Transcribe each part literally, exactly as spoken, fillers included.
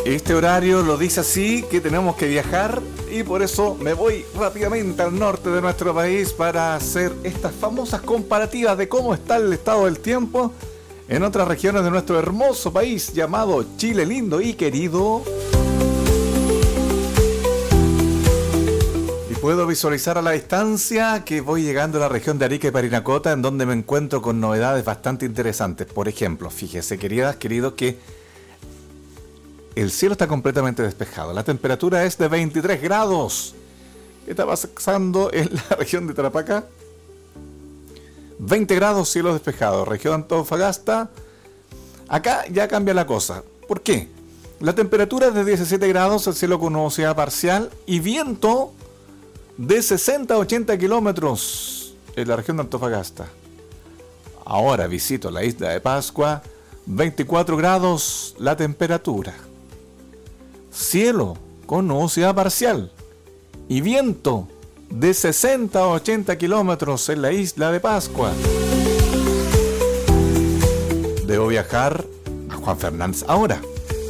Este horario lo dice así, que tenemos que viajar, y por eso me voy rápidamente al norte de nuestro país para hacer estas famosas comparativas de cómo está el estado del tiempo en otras regiones de nuestro hermoso país llamado Chile lindo y querido. Y puedo visualizar a la distancia que voy llegando a la región de Arica y Parinacota, en donde me encuentro con novedades bastante interesantes. Por ejemplo, fíjese, queridas, queridos, que el cielo está completamente despejado. La temperatura es de veintitrés grados. ¿Qué está pasando en la región de Tarapacá? veinte grados, cielo despejado. Región Antofagasta. Acá ya cambia la cosa. ¿Por qué? La temperatura es de diecisiete grados, el cielo con nubosidad parcial y viento de sesenta a ochenta kilómetros en la región de Antofagasta. Ahora visito la isla de Pascua. veinticuatro grados la temperatura. Cielo con nubosidad parcial y viento de sesenta a ochenta kilómetros en la isla de Pascua. Debo viajar a Juan Fernández ahora.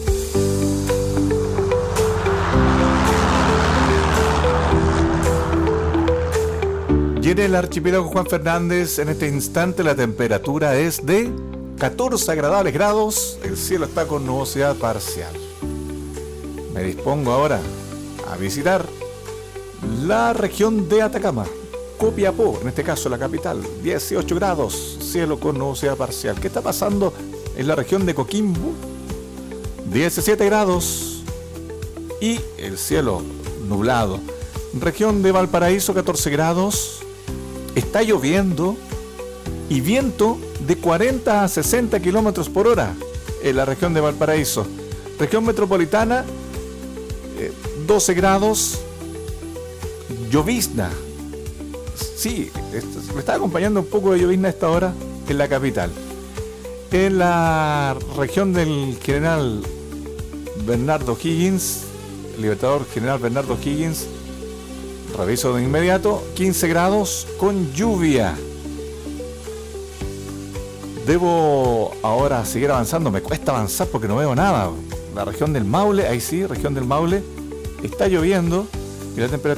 Y en el archipiélago Juan Fernández, en este instante la temperatura es de catorce agradables grados, el cielo está con nubosidad parcial. Me dispongo ahora a visitar la región de Atacama, Copiapó, en este caso la capital, dieciocho grados, cielo con nubosidad parcial. ¿Qué está pasando en la región de Coquimbo? diecisiete grados y el cielo nublado. Región de Valparaíso, catorce grados, está lloviendo y viento de cuarenta a sesenta kilómetros por hora en la región de Valparaíso. Región metropolitana, eh, doce grados, llovizna. Sí, esto, me está acompañando un poco de llovizna a esta hora en la capital. En la región del general Bernardo Higgins, Libertador General Bernardo Higgins, reviso de inmediato, quince grados con lluvia. Debo ahora seguir avanzando, me cuesta avanzar porque no veo nada. La región del Maule, ahí sí, región del Maule, está lloviendo y la temperatura